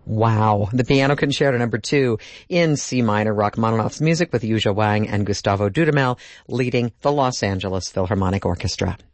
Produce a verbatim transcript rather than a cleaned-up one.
Wow. The Piano Concerto number two in C minor, Rachmaninoff's music with Yuja Wang and Gustavo Dudamel leading the Los Angeles Philharmonic Orchestra.